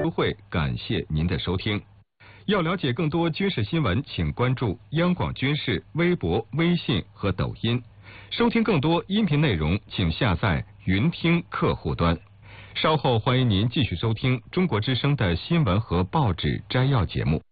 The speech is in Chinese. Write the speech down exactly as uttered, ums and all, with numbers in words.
会感谢您的收听。要了解更多军事新闻，请关注央广军事微博、微信和抖音。收听更多音频内容，请下载云听客户端。稍后欢迎您继续收听中国之声的新闻和报纸摘要节目。